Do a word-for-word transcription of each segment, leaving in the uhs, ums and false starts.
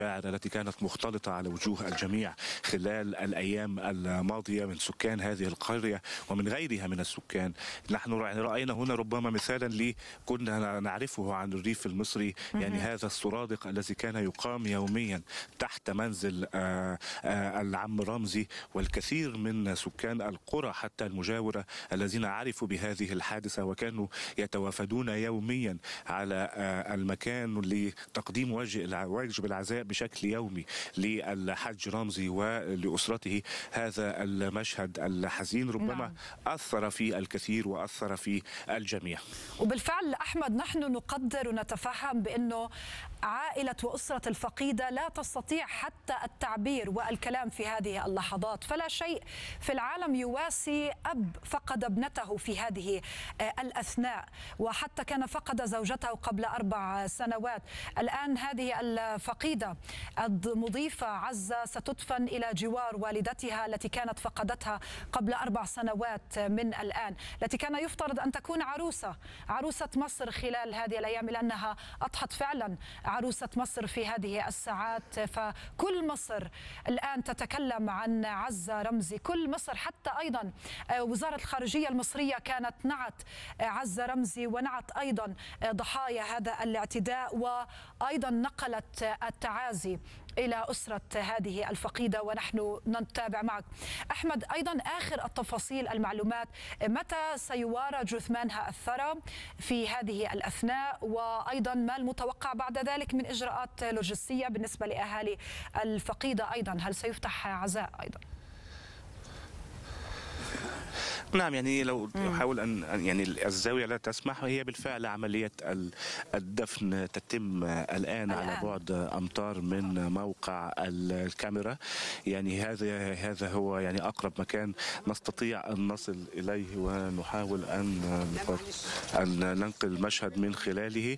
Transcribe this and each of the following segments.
التي كانت مختلطة على وجوه الجميع خلال الأيام الماضية من سكان هذه القرية ومن غيرها من السكان. نحن رأينا هنا ربما مثالا لي كنا نعرفه عن الريف المصري، يعني هذا السرادق الذي كان يقام يوميا تحت منزل العم رمزي والكثير من سكان القرى حتى المجاورة الذين عرفوا بهذه الحادثة وكانوا يتوافدون يوميا على المكان لتقديم واجب العزاء بشكل يومي للحاج رمزي ولأسرته. هذا المشهد الحزين ربما نعم. أثر في الكثير وأثر في الجميع. وبالفعل أحمد نحن نقدر ونتفهم بأنه عائلة وأسرة الفقيدة لا تستطيع حتى التعبير والكلام في هذه اللحظات، فلا شيء في العالم يواسي أب فقد ابنته في هذه الأثناء، وحتى كان فقد زوجته قبل أربع سنوات. الآن هذه الفقيدة المضيفة عزة ستدفن إلى جوار والدتها التي كانت فقدتها قبل أربع سنوات من الآن، التي كان يفترض أن تكون عروسة عروسة مصر خلال هذه الأيام، لأنها أضحت فعلا عروسة مصر في هذه الساعات. فكل مصر الآن تتكلم عن عزة رمزي، كل مصر، حتى أيضا وزارة الخارجية المصرية كانت نعت عزة رمزي ونعت أيضا ضحايا هذا الاعتداء، وأيضا نقلت التعازي إلى أسرة هذه الفقيدة ونحن نتابع معك. أحمد، أيضا آخر التفاصيل المعلومات، متى سيوارى جثمانها الثرى في هذه الأثناء، وأيضا ما المتوقع بعد ذلك من إجراءات لوجستية بالنسبة لأهالي الفقيدة؟ أيضا هل سيفتح عزاء أيضا؟ نعم، يعني لو احاول ان يعني الزاويه لا تسمح، هي بالفعل عمليه الدفن تتم الان على بعد امتار من موقع الكاميرا. يعني هذا هذا هو يعني اقرب مكان نستطيع ان نصل اليه ونحاول ان ان ننقل المشهد من خلاله.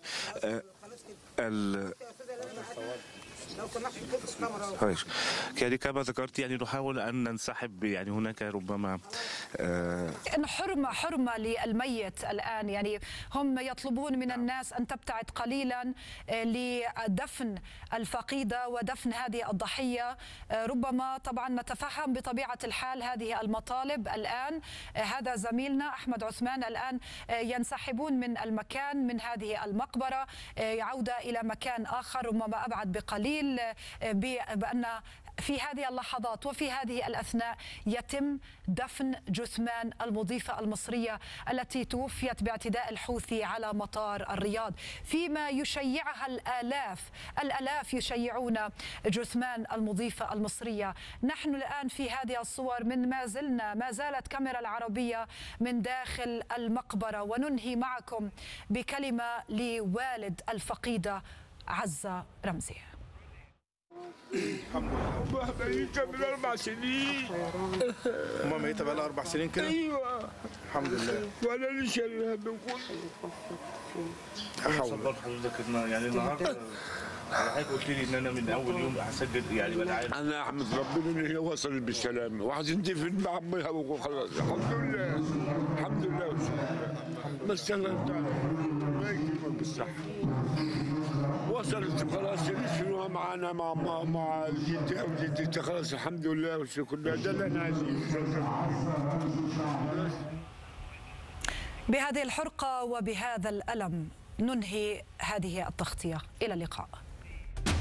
يعني كما ذكرت يعني نحاول أن ننسحب، يعني هناك ربما آه حرمة حرمة للميت الآن، يعني هم يطلبون من الناس أن تبتعد قليلا لدفن الفقيدة ودفن هذه الضحية. آه ربما طبعا نتفهم بطبيعة الحال هذه المطالب الآن. آه هذا زميلنا أحمد عثمان الآن آه ينسحبون من المكان، من هذه المقبرة، آه عودة إلى مكان آخر ربما أبعد بقليل، بأن في هذه اللحظات وفي هذه الأثناء يتم دفن جثمان المضيفة المصرية التي توفيت باعتداء الحوثي على مطار الرياض، فيما يشيعها الآلاف الآلاف يشيعون جثمان المضيفة المصرية. نحن الآن في هذه الصور من ما زلنا ما زالت كاميرا العربية من داخل المقبرة، وننهي معكم بكلمة لوالد الفقيدة عزة رمزي. الحمد لله. أمها ميتة من أربع سنين. أمها ميتة بقى لها أربع سنين كده؟ أيوه. الحمد لله. وأنا اللي شايل الهم كله. أحاول حضرتك يعني النهارده حضرتك قلت لي إن أنا من أول يوم هسجل، يعني بقى عارف. أنا أحمد ربنا إن هي وصلت بالسلامة وهتندفن مع أمها وخلاص. الحمد لله. الحمد لله. بس أنا الله يكرمك بالصحة. وصلت خلاص يدفنوها معنا مع مع مع جدتي وجدتي خلاص الحمد لله والشكر لله. ده اللي انا عايزينه. بهذه الحرقة وبهذا الألم ننهي هذه التغطية، إلى اللقاء.